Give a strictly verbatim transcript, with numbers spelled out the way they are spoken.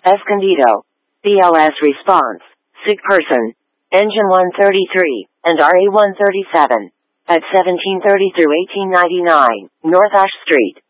Escondido. B L S response, sick person, engine one thirty-three, and R A one thirty-seven. At seventeen thirty through eighteen ninety-nine, North Ash Street.